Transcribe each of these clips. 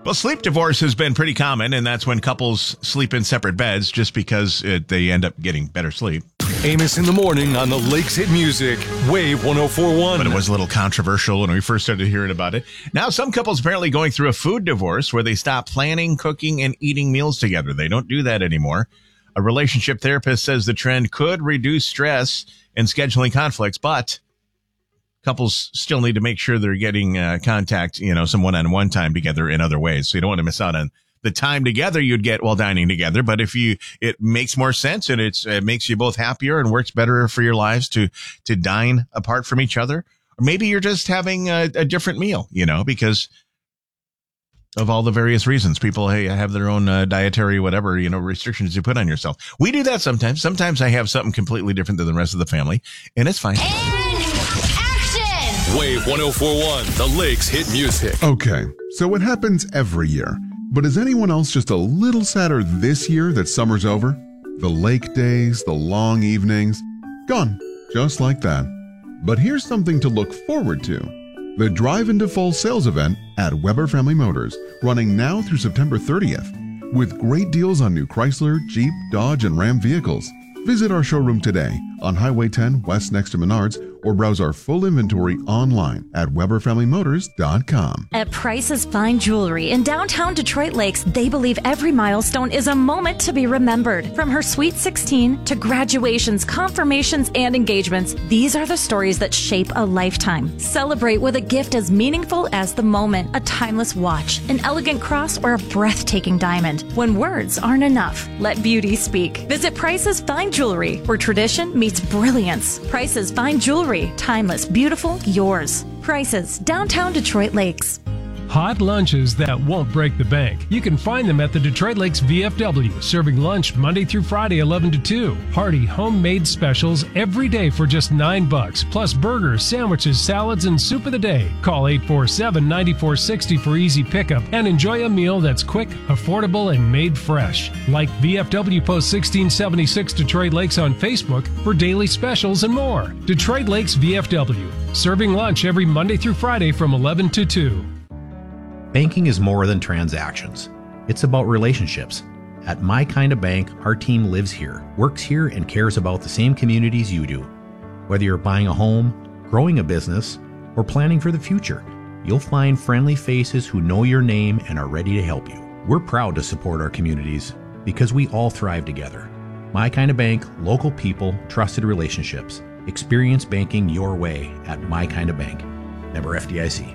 Well, sleep divorce has been pretty common, and that's when couples sleep in separate beds just because they end up getting better sleep. Amos in the morning on the Lakes Hit Music, Wave 104.1. But it was a little controversial when we first started hearing about it. Now, some couples apparently going through a food divorce where they stop planning, cooking, and eating meals together. They don't do that anymore. A relationship therapist says the trend could reduce stress and scheduling conflicts, but couples still need to make sure they're getting contact, some one-on-one time together in other ways. So you don't want to miss out on the time together you'd get while dining together. But if it makes more sense and it makes you both happier and works better for your lives to dine apart from each other, or maybe you're just having a different meal, because of all the various reasons. People, have their own dietary, whatever, restrictions you put on yourself. We do that sometimes. Sometimes I have something completely different than the rest of the family, and it's fine. Wave 104.1, the Lakes Hit Music. Okay, so it happens every year. But is anyone else just a little sadder this year that summer's over? The lake days, the long evenings, gone, just like that. But here's something to look forward to. The Drive into Fall sales event at Weber Family Motors, running now through September 30th, with great deals on new Chrysler, Jeep, Dodge, and Ram vehicles. Visit our showroom today on Highway 10 west next to Menards, or browse our full inventory online at WeberFamilyMotors.com. At Price's Fine Jewelry in downtown Detroit Lakes, they believe every milestone is a moment to be remembered. From her Sweet 16 to graduations, confirmations, and engagements, these are the stories that shape a lifetime. Celebrate with a gift as meaningful as the moment: a timeless watch, an elegant cross, or a breathtaking diamond. When words aren't enough, let beauty speak. Visit Price's Fine Jewelry, where tradition meets brilliance. Price's Fine Jewelry. Timeless, beautiful, yours. Prices, downtown Detroit Lakes. Hot lunches that won't break the bank. You can find them at the Detroit Lakes VFW, serving lunch Monday through Friday 11 to 2. Hearty homemade specials every day for just $9, plus burgers, sandwiches, salads, and soup of the day. Call 847-9460 for easy pickup and enjoy a meal that's quick, affordable, and made fresh. Like VFW Post 1676 Detroit Lakes on Facebook for daily specials and more. Detroit Lakes VFW, serving lunch every Monday through Friday from 11 to 2. Banking is more than transactions. It's about relationships. At My Kind of Bank, our team lives here, works here, and cares about the same communities you do. Whether you're buying a home, growing a business, or planning for the future, you'll find friendly faces who know your name and are ready to help you. We're proud to support our communities because we all thrive together. My Kind of Bank, local people, trusted relationships. Experience banking your way at My Kind of Bank. Member FDIC.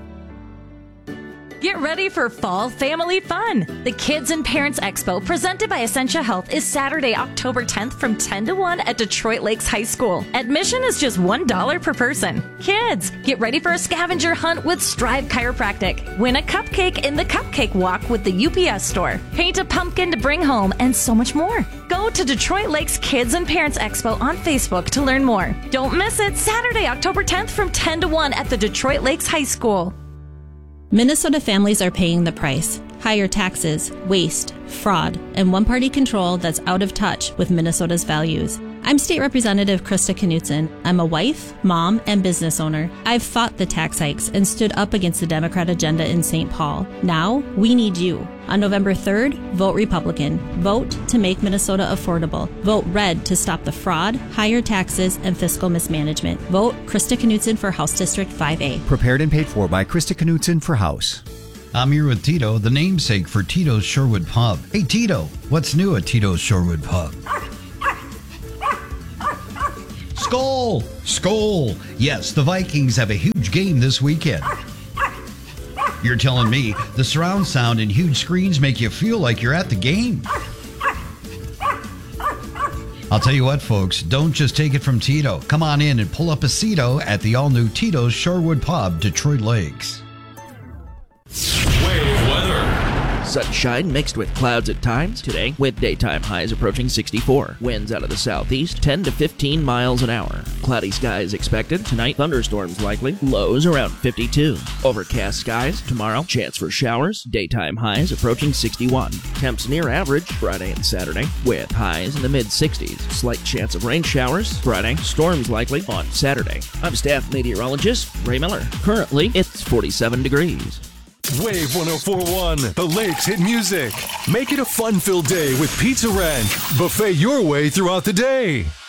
Get ready for fall family fun. The Kids and Parents Expo, presented by Essentia Health, is Saturday, October 10th from 10 to 1 at Detroit Lakes High School. Admission is just $1 per person. Kids, get ready for a scavenger hunt with Strive Chiropractic. Win a cupcake in the Cupcake Walk with the UPS store. Paint a pumpkin to bring home, and so much more. Go to Detroit Lakes Kids and Parents Expo on Facebook to learn more. Don't miss it, Saturday, October 10th from 10 to 1 at the Detroit Lakes High School. Minnesota families are paying the price. Higher taxes, waste, fraud, and one-party control that's out of touch with Minnesota's values. I'm State Representative Krista Knutson. I'm a wife, mom, and business owner. I've fought the tax hikes and stood up against the Democrat agenda in St. Paul. Now, we need you. On November 3rd, vote Republican. Vote to make Minnesota affordable. Vote red to stop the fraud, higher taxes, and fiscal mismanagement. Vote Krista Knutson for House District 5A. Prepared and paid for by Krista Knutson for House. I'm here with Tito, the namesake for Tito's Shorewood Pub. Hey, Tito, what's new at Tito's Shorewood Pub? Skol! Skol! Yes, the Vikings have a huge game this weekend. You're telling me the surround sound and huge screens make you feel like you're at the game? I'll tell you what, folks, don't just take it from Tito. Come on in and pull up a Cito at the all-new Tito's Shorewood Pub, Detroit Lakes. Wave weather. Sunshine mixed with clouds at times today, with daytime highs approaching 64. Winds out of the southeast, 10 to 15 miles an hour. Cloudy skies expected. Tonight, thunderstorms likely. Lows around 52. Overcast skies tomorrow. Chance for showers. Daytime highs approaching 61. Temps near average Friday and Saturday, with highs in the mid-60s. Slight chance of rain showers Friday. Storms likely on Saturday. I'm staff meteorologist Ray Miller. Currently, it's 47 degrees. Wave 104.1, the Lakes hit music. Make it a fun-filled day with Pizza Ranch. Buffet your way throughout the day.